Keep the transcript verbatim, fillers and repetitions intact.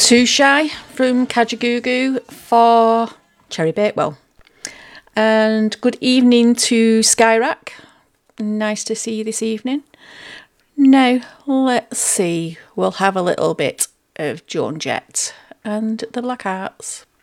to Shy from Kajagoogoo for Cherry Bakewell. And good evening to Skyrack. Nice to see you this evening. Now, let's see. We'll have a little bit of Joan Jett and the Black Hearts.